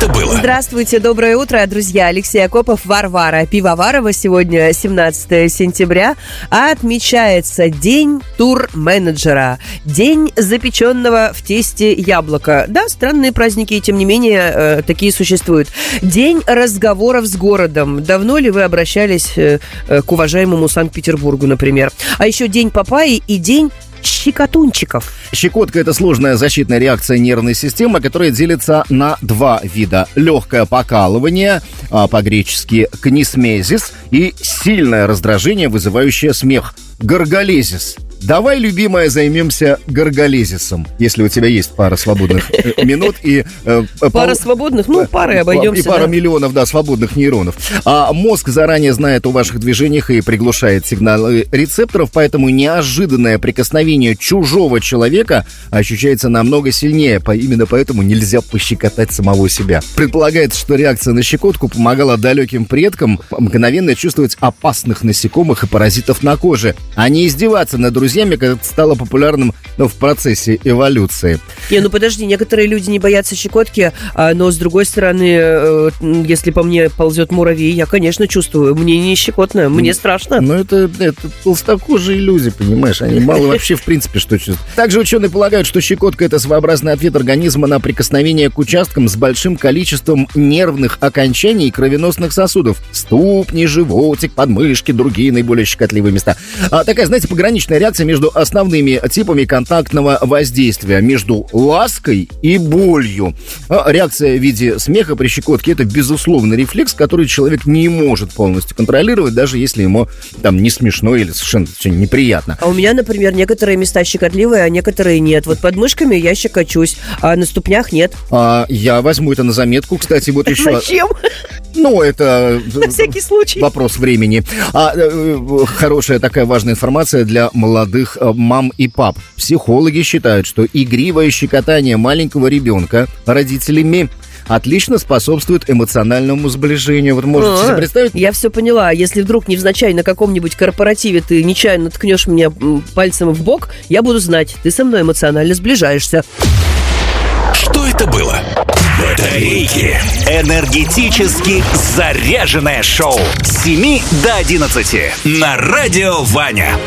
это было? Здравствуйте, доброе утро, друзья. Алексей Акопов, Варвара Пивоварова. Сегодня 17 сентября. Отмечается День турменеджера. День запеченного в тесте яблока. Да, странные праздники, и тем не менее такие существуют. День разговоров с городом. Давно ли вы обращались к уважаемому Санкт-Петербургу, например? А еще День Папайи и День щекотунчиков. Щекотка – это сложная защитная реакция нервной системы, которая делится на два вида. Легкое покалывание, по-гречески книсмезис, и сильное раздражение, вызывающее смех, горголезис. Давай, любимая, займемся горголезисом, если у тебя есть пара свободных минут и... Пара свободных? Ну, парой обойдемся. И пара миллионов, да, свободных нейронов. А мозг заранее знает о ваших движениях и приглушает сигналы рецепторов, поэтому неожиданное прикосновение чужого человека ощущается намного сильнее. Именно поэтому нельзя пощекотать самого себя. Предполагается, что реакция на щекотку помогала далеким предкам мгновенно чувствовать опасных насекомых и паразитов на коже, а не издеваться над друзьями, как это стало популярным в процессе эволюции. Ну подожди, некоторые люди не боятся щекотки, но с другой стороны, если по мне ползет муравей, я, конечно, чувствую, мне не щекотно, мне страшно. Но это толстокожие люди, понимаешь, они мало вообще в принципе что чувствуют. Также ученые полагают, что щекотка – это своеобразный ответ организма на прикосновение к участкам с большим количеством нервных окончаний и кровеносных сосудов. Ступни, животик, подмышки, другие наиболее щекотливые места. Такая, знаете, пограничная реакция между основными типами контактного воздействия, между лаской и болью. Реакция в виде смеха при щекотке – это безусловный рефлекс, который человек не может полностью контролировать, даже если ему там не смешно или совершенно неприятно. А у меня, например, некоторые места щекотливые, а некоторые нет. Вот под мышками я щекочусь, а на ступнях нет. Я возьму это на заметку, кстати, вот еще... Зачем? Ну, это... На всякий случай. Вопрос времени. Хорошая такая важная информация для молодых мам и пап. Психологи считают, что игривое щекотание маленького ребенка родителями отлично способствует эмоциональному сближению. Вот можете себе представить? Я все поняла. Если вдруг невзначай на каком-нибудь корпоративе ты нечаянно ткнешь меня пальцем в бок, я буду знать, ты со мной эмоционально сближаешься. Что это было? Батарейки. Энергетически заряженное шоу с 7 до 11 на Радио Ваня.